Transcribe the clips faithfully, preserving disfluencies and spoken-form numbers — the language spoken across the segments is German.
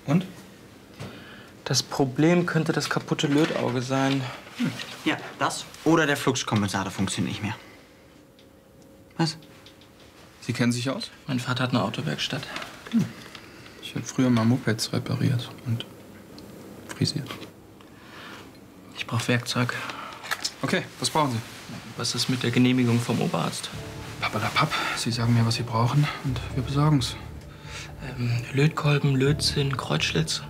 Und? Das Problem könnte das kaputte Lötauge sein. Hm. Ja, das. Oder der Fluxkompensator funktioniert nicht mehr. Was? Sie kennen sich aus? Mein Vater hat eine Autowerkstatt. Hm. Ich habe früher mal Mopeds repariert und frisiert. Ich brauche Werkzeug. Okay, was brauchen Sie? Was ist mit der Genehmigung vom Oberarzt? Pappalapapp. Sie sagen mir, was Sie brauchen und wir besorgen's. Ähm, Lötkolben, Lötzinn, Kreuzschlitz.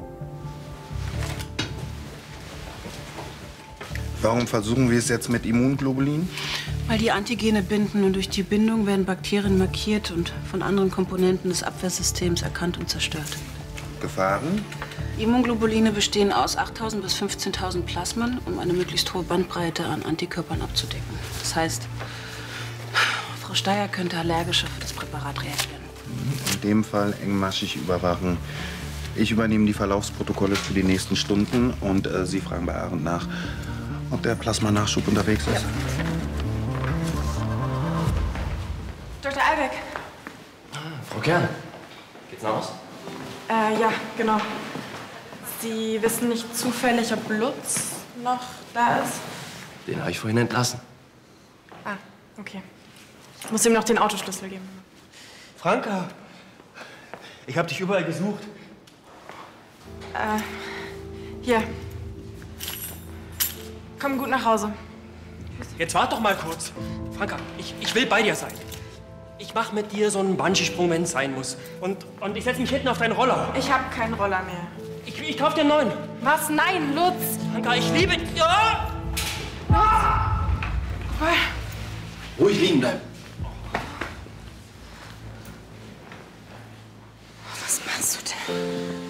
Warum versuchen wir es jetzt mit Immunglobulin? Weil die Antigene binden und durch die Bindung werden Bakterien markiert und von anderen Komponenten des Abwehrsystems erkannt und zerstört. Gefahren? Immunglobuline bestehen aus achttausend bis fünfzehntausend Plasmen, um eine möglichst hohe Bandbreite an Antikörpern abzudecken. Das heißt, Frau Steyer könnte allergisch auf das Präparat reagieren. In dem Fall engmaschig überwachen. Ich übernehme die Verlaufsprotokolle für die nächsten Stunden und äh, Sie fragen bei Arend nach, ob der Plasmanachschub unterwegs ist. Ja. Doktor Albeck. Ah, Frau Kern. Geht's noch aus? Äh, ja, genau. Sie wissen nicht zufällig, ob Lutz noch da ist? Den habe ich vorhin entlassen. Ah, okay. Ich muss ihm noch den Autoschlüssel geben. Franka, ich habe dich überall gesucht. Äh, hier. Komm gut nach Hause. Jetzt wart doch mal kurz. Franka, ich, ich will bei dir sein. Ich mach mit dir so einen Bungee-Sprung, wenn es sein muss. Und, und ich setze mich hinten auf deinen Roller. Ich hab keinen Roller mehr. Ich, ich kauf dir einen neuen. Was? Nein, Lutz! Franka, ich liebe dich. Ja! Lutz! Ruhig liegen bleiben. Was machst du denn?